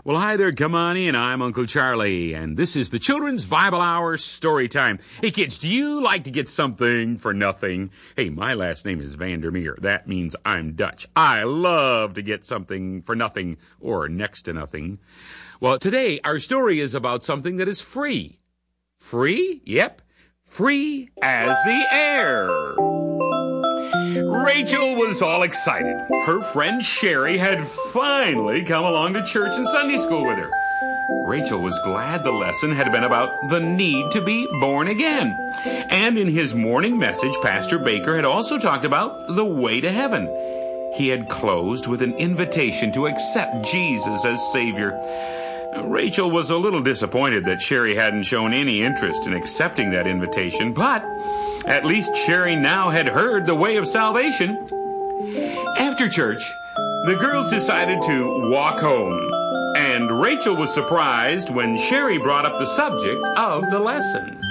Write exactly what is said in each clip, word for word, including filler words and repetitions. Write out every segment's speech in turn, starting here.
Well, hi there, Kamani, and I'm Uncle Charlie, and this is the Children's Bible Hour Story Time. Hey, kids, do you like to get something for nothing? Hey, my last name is Vandermeer. That means I'm Dutch. I love to get something for nothing, or next to nothing. Well, today, our story is about something that is free. Free? Yep. Free as the air. Rachel was all excited. Her friend Sherry had finally come along to church and Sunday school with her. Rachel was glad the lesson had been about the need to be born again. And in his morning message, Pastor Baker had also talked about the way to heaven. He had closed with an invitation to accept Jesus as Savior. Rachel was a little disappointed that Sherry hadn't shown any interest in accepting that invitation, but at least Sherry now had heard the way of salvation. After church, the girls decided to walk home, and Rachel was surprised when Sherry brought up the subject of the lesson.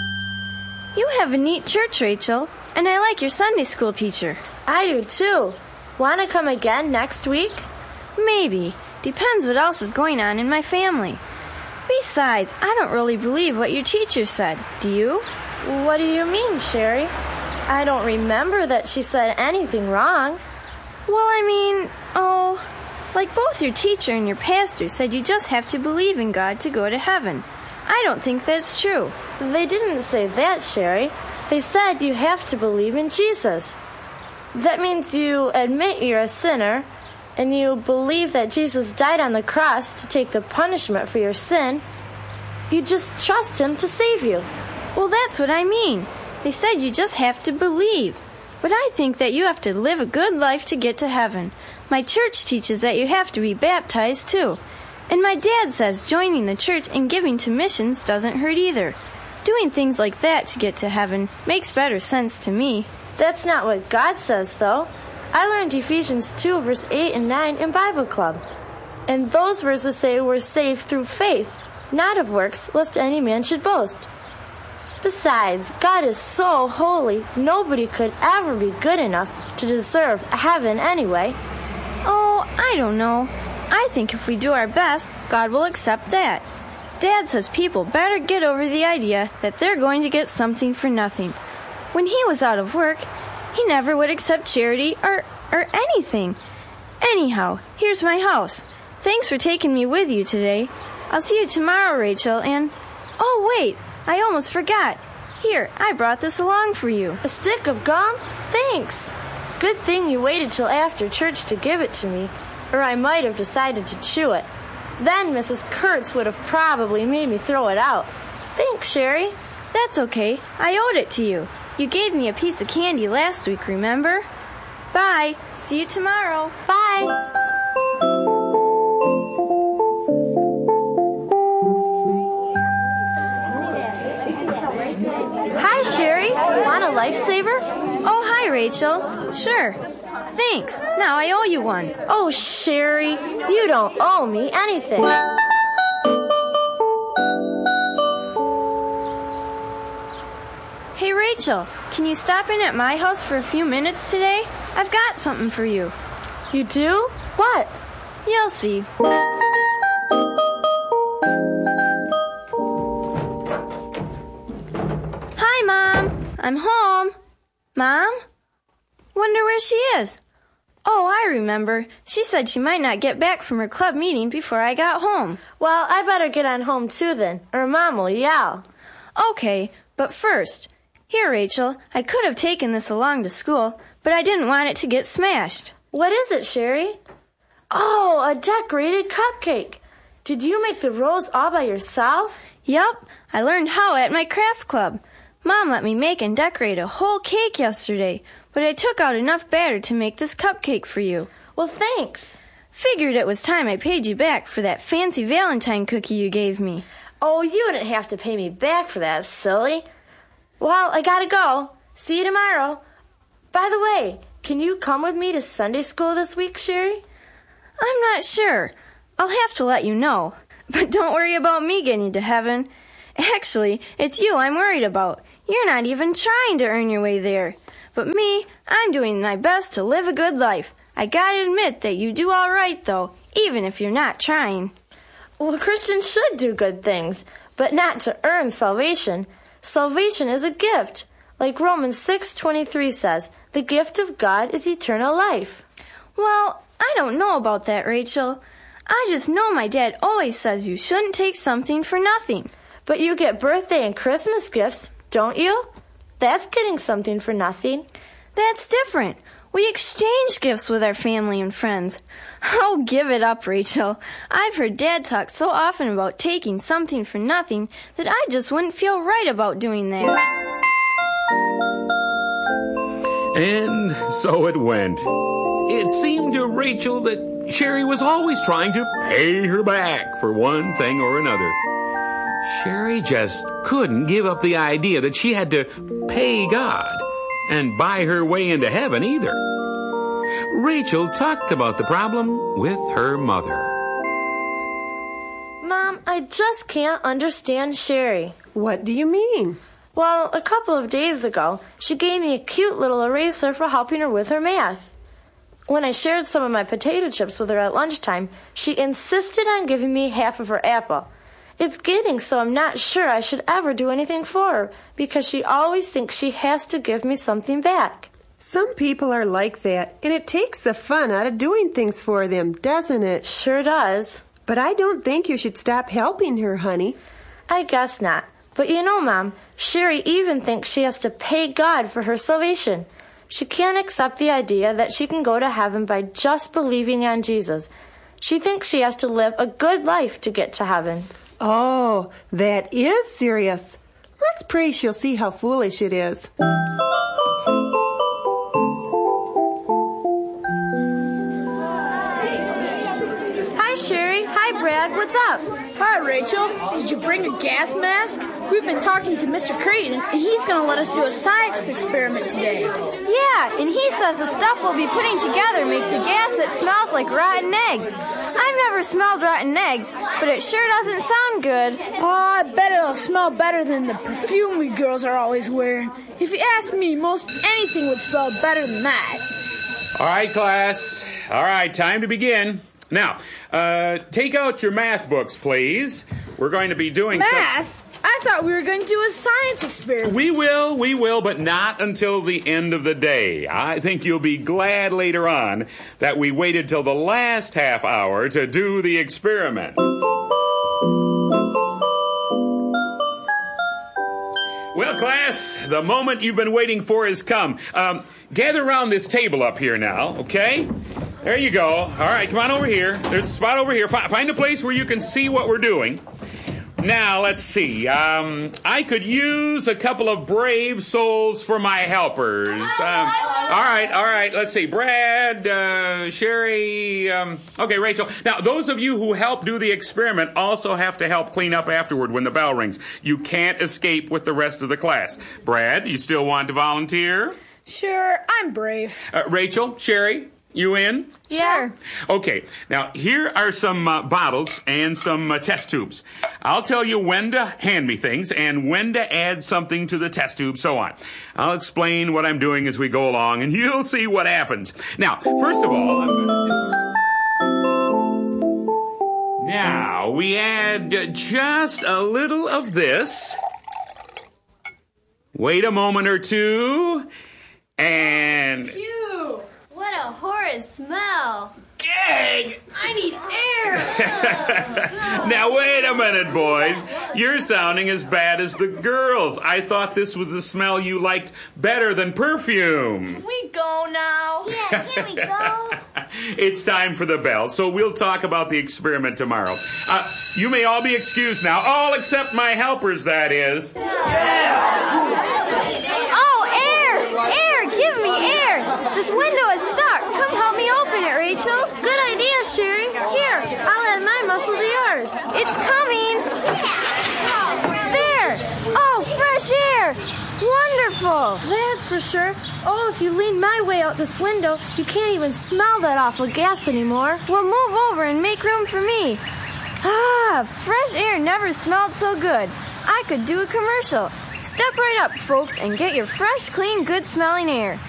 You have a neat church, Rachel, and I like your Sunday school teacher. I do too. Want to come again next week? Maybe. Depends what else is going on in my family. Besides, I don't really believe what your teacher said. Do you? What do you mean, Sherry? I don't remember that she said anything wrong. Well, I mean, oh, like both your teacher and your pastor said you just have to believe in God to go to heaven. I don't think that's true. They didn't say that, Sherry. They said you have to believe in Jesus. That means you admit you're a sinner, and you believe that Jesus died on the cross to take the punishment for your sin. You just trust him to save you. Well, that's what I mean. They said you just have to believe. But I think that you have to live a good life to get to heaven. My church teaches that you have to be baptized, too. And my dad says joining the church and giving to missions doesn't hurt either. Doing things like that to get to heaven makes better sense to me. That's not what God says, though. I learned Ephesians two, verse eight and nine in Bible Club. And those verses say we're saved through faith, not of works, lest any man should boast. Besides, God is so holy, nobody could ever be good enough to deserve heaven anyway. Oh, I don't know. I think if we do our best, God will accept that. Dad says people better get over the idea that they're going to get something for nothing. When he was out of work, he never would accept charity or, or anything. Anyhow, here's my house. Thanks for taking me with you today. I'll see you tomorrow, Rachel, and... Oh, wait, I almost forgot. Here, I brought this along for you. A stick of gum? Thanks. Good thing you waited till after church to give it to me, or I might have decided to chew it. Then Missus Kurtz would have probably made me throw it out. Thanks, Sherry. That's okay. I owed it to you. You gave me a piece of candy last week, remember? Bye. See you tomorrow. Bye. Hi, Sherry. Want a lifesaver? Oh, hi, Rachel. Sure. Thanks. Now I owe you one. Oh, Sherry, you don't owe me anything. Hey, Rachel, can you stop in at my house for a few minutes today? I've got something for you. You do? What? You'll see. Hi, Mom. I'm home. Mom? Wonder where she is. Oh, I remember. She said she might not get back from her club meeting before I got home. Well, I better get on home too then, or Mom will yell. Okay, but first... Here, Rachel, I could have taken this along to school, but I didn't want it to get smashed. What is it, Sherry? Oh, a decorated cupcake. Did you make the rolls all by yourself? Yup, I learned how at my craft club. Mom let me make and decorate a whole cake yesterday, but I took out enough batter to make this cupcake for you. Well, thanks. Figured it was time I paid you back for that fancy Valentine cookie you gave me. Oh, you didn't have to pay me back for that, silly. Well, I gotta go. See you tomorrow. By the way, can you come with me to Sunday school this week, Sherry? I'm not sure. I'll have to let you know. But don't worry about me getting to heaven. Actually, it's you I'm worried about. You're not even trying to earn your way there. But me, I'm doing my best to live a good life. I gotta admit that you do all right, though, even if you're not trying. Well, Christians should do good things, but not to earn salvation. Salvation is a gift. Like Romans six twenty-three says, the gift of God is eternal life. Well, I don't know about that, Rachel. I just know my dad always says you shouldn't take something for nothing. But you get birthday and Christmas gifts, don't you? That's getting something for nothing. That's different. We exchange gifts with our family and friends. Oh, give it up, Rachel. I've heard Dad talk so often about taking something for nothing that I just wouldn't feel right about doing that. And so it went. It seemed to Rachel that Sherry was always trying to pay her back for one thing or another. Sherry just couldn't give up the idea that she had to pay God and buy her way into heaven either. Rachel talked about the problem with her mother. Mom, I just can't understand Sherry. What do you mean? Well, a couple of days ago, she gave me a cute little eraser for helping her with her math. When I shared some of my potato chips with her at lunchtime, she insisted on giving me half of her apple. It's getting so I'm not sure I should ever do anything for her, because she always thinks she has to give me something back. Some people are like that, and it takes the fun out of doing things for them, doesn't it? Sure does. But I don't think you should stop helping her, honey. I guess not. But you know, Mom, Sherry even thinks she has to pay God for her salvation. She can't accept the idea that she can go to heaven by just believing on Jesus. She thinks she has to live a good life to get to heaven. Oh, that is serious. Let's pray she'll see how foolish it is. Hi, Sherry. Hi, Brad. What's up? Hi, Rachel. Did you bring a gas mask? We've been talking to Mister Creighton, and he's going to let us do a science experiment today. Yeah, and he says the stuff we'll be putting together makes a gas that smells like rotten eggs. I've never smelled rotten eggs, but it sure doesn't sound good. Oh, I bet it'll smell better than the perfume we girls are always wearing. If you ask me, most anything would smell better than that. All right, class. All right, time to begin. Now, uh, take out your math books, please. We're going to be doing Math? Some... I thought we were going to do a science experiment. We will, we will, but not until the end of the day. I think you'll be glad later on that we waited till the last half hour to do the experiment. Well, class, the moment you've been waiting for has come. Um, gather around this table up here now, okay? There you go. All right, come on over here. There's a spot over here. F- find a place where you can see what we're doing. Now, let's see. Um, I could use a couple of brave souls for my helpers. Um, all right, all right. Let's see. Brad, uh, Sherry, um, okay, Rachel. Now, those of you who help do the experiment also have to help clean up afterward when the bell rings. You can't escape with the rest of the class. Brad, you still want to volunteer? Sure, I'm brave. Uh, Rachel, Sherry, you in? Yeah. Okay, now here are some uh, bottles and some uh, test tubes. I'll tell you when to hand me things and when to add something to the test tube, so on. I'll explain what I'm doing as we go along, and you'll see what happens. Now, first of all, I'm going to take... Now, we add just a little of this. Wait a moment or two, and... Phew! What a horrid smell. Gag! I need air. Now, wait a minute, boys. You're sounding as bad as the girls. I thought this was the smell you liked better than perfume. Can we go now? Yeah, can we go? It's time for the bell, so we'll talk about the experiment tomorrow. Uh, you may all be excused now, all except my helpers, that is. Oh, air! Air! Give me air! This window is stuck. Come help me open it, Rachel. Good idea, Sherry. Here, I'll add my muscle to yours. It's coming. There! Oh, fresh air! Wonderful! That's for sure. Oh, if you lean my way out this window, you can't even smell that awful gas anymore. Well, move over and make room for me. Ah, fresh air never smelled so good. I could do a commercial. Step right up, folks, and get your fresh, clean, good-smelling air.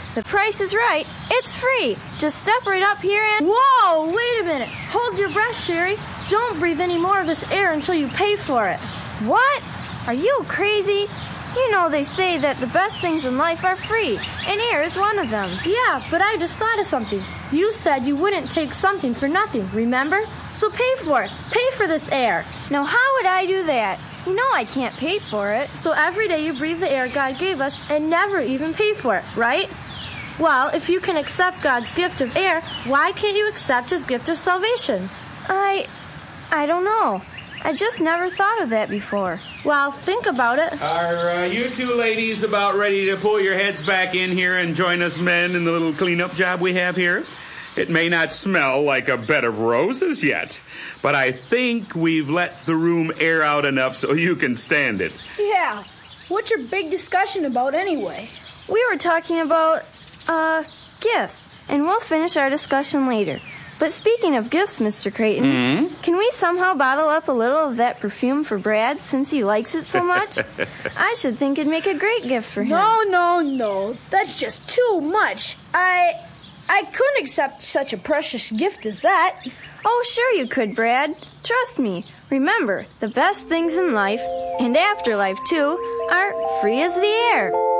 The price is right. It's free. Just step right up here and... Whoa, wait a minute. Hold your breath, Sherry. Don't breathe any more of this air until you pay for it. What? Are you crazy? You know they say that the best things in life are free, and air is one of them. Yeah, but I just thought of something. You said you wouldn't take something for nothing, remember? So pay for it. Pay for this air. Now how would I do that? You know I can't pay for it. So every day you breathe the air God gave us and never even pay for it, right? Well, if you can accept God's gift of air, why can't you accept his gift of salvation? I... I don't know. I just never thought of that before. Well, think about it. Are uh, you two ladies about ready to pull your heads back in here and join us men in the little cleanup job we have here? It may not smell like a bed of roses yet, but I think we've let the room air out enough so you can stand it. Yeah. What's your big discussion about anyway? We were talking about, uh, gifts, and we'll finish our discussion later. But speaking of gifts, Mister Creighton, mm-hmm. can we somehow bottle up a little of that perfume for Brad since he likes it so much? I should think it'd make a great gift for him. No, no, no. That's just too much. I... I couldn't accept such a precious gift as that. Oh, sure you could, Brad. Trust me. Remember, the best things in life, and afterlife too, are free as the air.